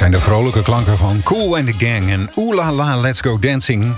zijn de vrolijke klanken van Kool and the Gang en Ooh La La Let's Go Dancing.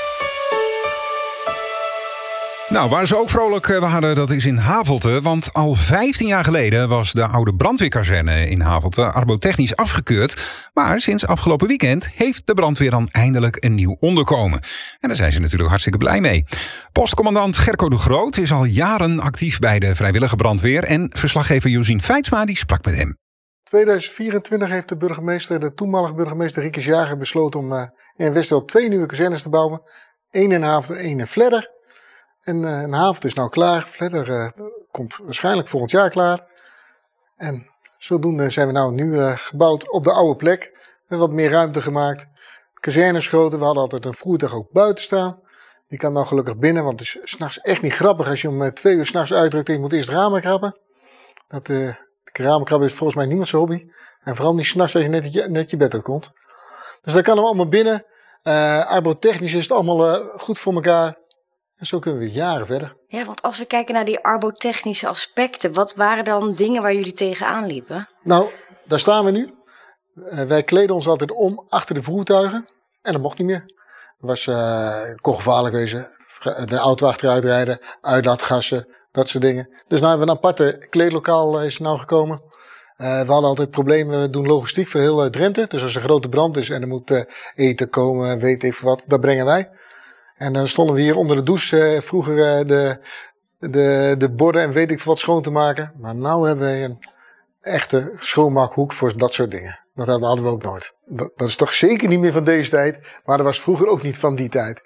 Nou, waar ze ook vrolijk waren, dat is in Havelte. Want al 15 jaar geleden was de oude brandweerkazerne in Havelte arbotechnisch afgekeurd. Maar sinds afgelopen weekend heeft de brandweer dan eindelijk een nieuw onderkomen. En daar zijn ze natuurlijk hartstikke blij mee. Postcommandant Gerco de Groot is al jaren actief bij de vrijwillige brandweer. En verslaggever Josien Feitsma die sprak met hem. 2024 heeft de toenmalige burgemeester Riekes Jager besloten om in Westveld 2 nieuwe kazernes te bouwen. 1 in Havelte, 1 in Vledder. En Havelte is nou klaar. Vledder komt waarschijnlijk volgend jaar klaar. En zodoende zijn we nou nu gebouwd op de oude plek. We hebben wat meer ruimte gemaakt. Kazernes groter. We hadden altijd een voertuig ook buiten staan. Die kan nou gelukkig binnen, want het is 's nachts echt niet grappig als je om 2 uur 's nachts uitdrukt en je moet eerst ramen krabben. De ramen krabben is volgens mij niemand zijn hobby. En vooral niet 's nachts als je net je bed uitkomt. Dus daar kan hem allemaal binnen. Arbotechnisch is het allemaal goed voor elkaar. En zo kunnen we jaren verder. Ja, want als we kijken naar die arbotechnische aspecten, wat waren dan dingen waar jullie tegenaan liepen? Nou, daar staan we nu. Wij kleden ons altijd om achter de voertuigen. En dat mocht niet meer. Dat kon gevaarlijk wezen. De auto achteruit rijden, uitlaatgassen, dat soort dingen. Dus nou hebben we een aparte kleedlokaal is nou gekomen. We hadden altijd problemen, we doen logistiek voor heel Drenthe. Dus als er een grote brand is en er moet eten komen, weet ik wat, dat brengen wij. En dan stonden we hier onder de douche vroeger de borden en weet ik wat schoon te maken. Maar nu hebben we een echte schoonmaakhoek voor dat soort dingen. Dat hadden we ook nooit. Dat is toch zeker niet meer van deze tijd. Maar dat was vroeger ook niet van die tijd.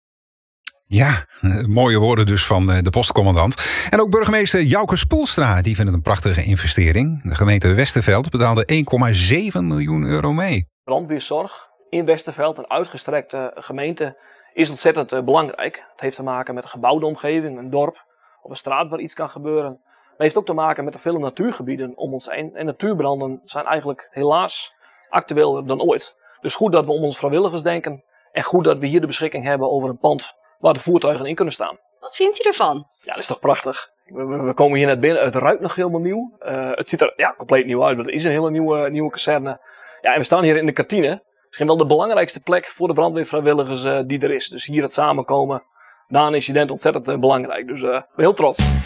Ja, mooie woorden dus van de postcommandant. En ook burgemeester Jouke Spoelstra, die vindt het een prachtige investering. De gemeente Westerveld betaalde 1,7 miljoen euro mee. Brandweerzorg in Westerveld, een uitgestrekte gemeente, is ontzettend belangrijk. Het heeft te maken met een gebouwde omgeving, een dorp of een straat waar iets kan gebeuren. Maar het heeft ook te maken met de vele natuurgebieden om ons heen. En natuurbranden zijn eigenlijk helaas actueler dan ooit. Dus goed dat we om ons vrijwilligers denken. En goed dat we hier de beschikking hebben over een pand waar de voertuigen in kunnen staan. Wat vindt u ervan? Ja, dat is toch prachtig. We komen hier net binnen. Het ruikt nog helemaal nieuw. Het ziet er compleet nieuw uit. Maar het is een hele nieuwe kazerne. Ja, en we staan hier in de kantine. Misschien wel de belangrijkste plek voor de brandweervrijwilligers die er is. Dus hier het samenkomen na een incident ontzettend belangrijk. Dus ik ben heel trots.